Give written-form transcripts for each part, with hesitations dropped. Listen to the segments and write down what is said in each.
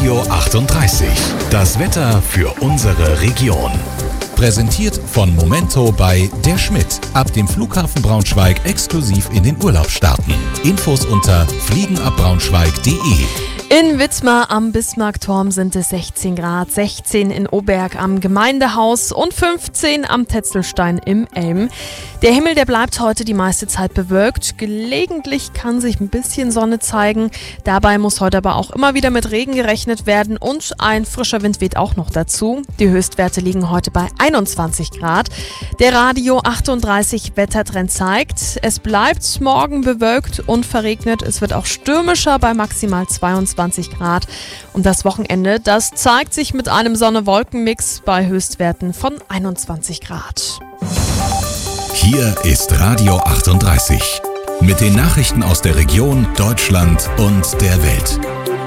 Radio 38. Das Wetter für unsere Region. Präsentiert von Momento bei Der Schmidt. Ab dem Flughafen Braunschweig exklusiv in den Urlaub starten. Infos unter fliegenabbraunschweig.de. In Wismar am Bismarckturm sind es 16 Grad, 16 in Oberg am Gemeindehaus und 15 am Tetzelstein im Elm. Der Himmel, der bleibt heute die meiste Zeit bewölkt. Gelegentlich kann sich ein bisschen Sonne zeigen. Dabei muss heute aber auch immer wieder mit Regen gerechnet werden und ein frischer Wind weht auch noch dazu. Die Höchstwerte liegen heute bei 21 Grad. Der Radio 38 Wettertrend zeigt, es bleibt morgen bewölkt und verregnet. Es wird auch stürmischer bei maximal 22 Grad. Und das Wochenende, das zeigt sich mit einem Sonne-Wolken-Mix bei Höchstwerten von 21 Grad. Hier ist Radio 38 mit den Nachrichten aus der Region, Deutschland und der Welt.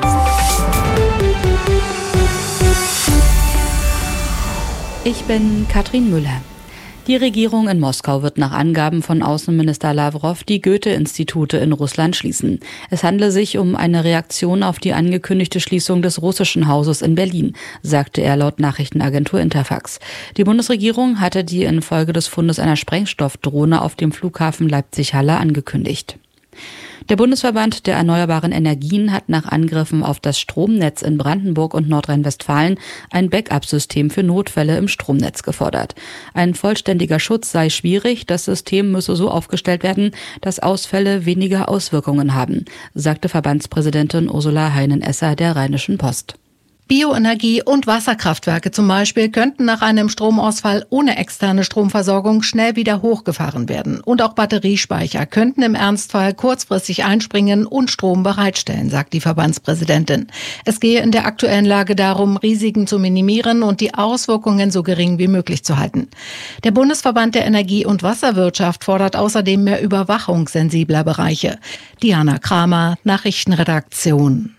Ich bin Katrin Müller. Die Regierung in Moskau wird nach Angaben von Außenminister Lavrov die Goethe-Institute in Russland schließen. Es handle sich um eine Reaktion auf die angekündigte Schließung des russischen Hauses in Berlin, sagte er laut Nachrichtenagentur Interfax. Die Bundesregierung hatte die infolge des Fundes einer Sprengstoffdrohne auf dem Flughafen Leipzig-Halle angekündigt. Der Bundesverband der erneuerbaren Energien hat nach Angriffen auf das Stromnetz in Brandenburg und Nordrhein-Westfalen ein Backup-System für Notfälle im Stromnetz gefordert. Ein vollständiger Schutz sei schwierig, das System müsse so aufgestellt werden, dass Ausfälle weniger Auswirkungen haben, sagte Verbandspräsidentin Ursula Heinen-Esser der Rheinischen Post. Bioenergie und Wasserkraftwerke zum Beispiel könnten nach einem Stromausfall ohne externe Stromversorgung schnell wieder hochgefahren werden. Und auch Batteriespeicher könnten im Ernstfall kurzfristig einspringen und Strom bereitstellen, sagt die Verbandspräsidentin. Es gehe in der aktuellen Lage darum, Risiken zu minimieren und die Auswirkungen so gering wie möglich zu halten. Der Bundesverband der Energie- und Wasserwirtschaft fordert außerdem mehr Überwachung sensibler Bereiche. Diana Kramer, Nachrichtenredaktion.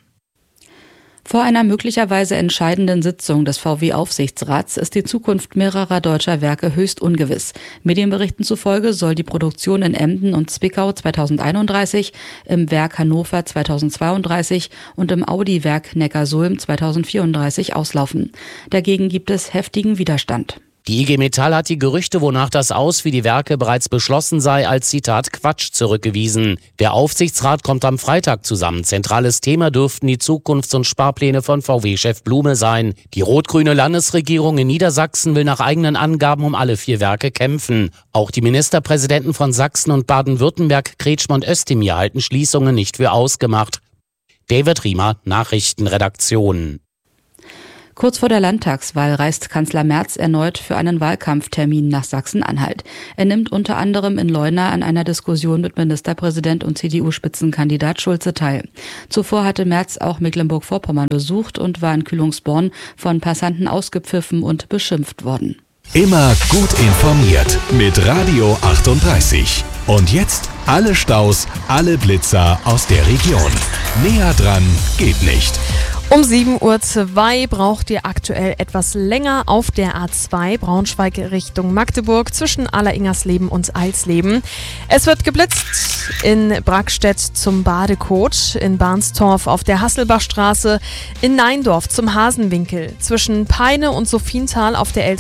Vor einer möglicherweise entscheidenden Sitzung des VW-Aufsichtsrats ist die Zukunft mehrerer deutscher Werke höchst ungewiss. Medienberichten zufolge soll die Produktion in Emden und Zwickau 2031, im Werk Hannover 2032 und im Audi-Werk Neckarsulm 2034 auslaufen. Dagegen gibt es heftigen Widerstand. Die IG Metall hat die Gerüchte, wonach das Aus für die Werke bereits beschlossen sei, als Zitat Quatsch zurückgewiesen. Der Aufsichtsrat kommt am Freitag zusammen. Zentrales Thema dürften die Zukunfts- und Sparpläne von VW-Chef Blume sein. Die rot-grüne Landesregierung in Niedersachsen will nach eigenen Angaben um alle 4 Werke kämpfen. Auch die Ministerpräsidenten von Sachsen und Baden-Württemberg, Kretschmer und Özdemir, halten Schließungen nicht für ausgemacht. David Riemer, Nachrichtenredaktion. Kurz vor der Landtagswahl reist Kanzler Merz erneut für einen Wahlkampftermin nach Sachsen-Anhalt. Er nimmt unter anderem in Leuna an einer Diskussion mit Ministerpräsident und CDU-Spitzenkandidat Schulze teil. Zuvor hatte Merz auch Mecklenburg-Vorpommern besucht und war in Kühlungsborn von Passanten ausgepfiffen und beschimpft worden. Immer gut informiert mit Radio 38. Und jetzt alle Staus, alle Blitzer aus der Region. Näher dran geht nicht. Um 7:02 Uhr braucht ihr aktuell etwas länger auf der A2 Braunschweig Richtung Magdeburg zwischen Alleringersleben und Eilsleben. Es wird geblitzt in Brackstedt zum Badekot, in Barnstorf auf der Hasselbachstraße, in Neindorf zum Hasenwinkel, zwischen Peine und Sophiental auf der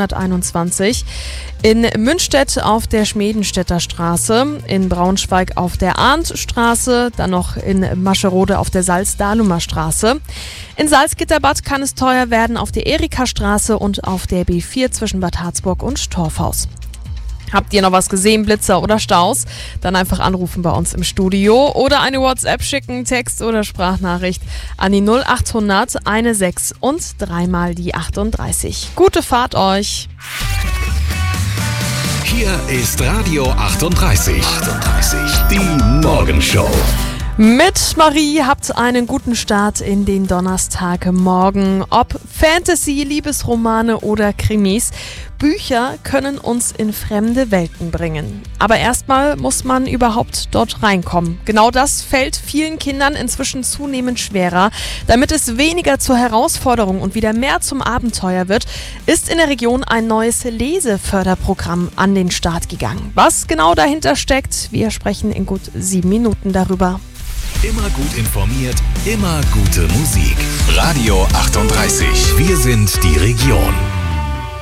L321, in Münstedt auf der Schmedenstädter Straße, in Braunschweig auf der Arndtstraße, dann noch in Mascherode auf der Salzdalumer Straße. In Salzgitterbad kann es teuer werden auf der Erikastraße und auf der B4 zwischen Bad Harzburg und Torfhaus. Habt ihr noch was gesehen, Blitzer oder Staus? Dann einfach anrufen bei uns im Studio oder eine WhatsApp schicken, Text oder Sprachnachricht an die 0800 16 und 3 mal die 38. Gute Fahrt euch! Hier ist Radio 38. Die Morgenshow. Mit Marie habt einen guten Start in den Donnerstagmorgen. Ob Fantasy, Liebesromane oder Krimis, Bücher können uns in fremde Welten bringen. Aber erstmal muss man überhaupt dort reinkommen. Genau das fällt vielen Kindern inzwischen zunehmend schwerer. Damit es weniger zur Herausforderung und wieder mehr zum Abenteuer wird, ist in der Region ein neues Leseförderprogramm an den Start gegangen. Was genau dahinter steckt, wir sprechen in gut 7 Minuten darüber. Immer gut informiert, immer gute Musik. Radio 38. Wir sind die Region.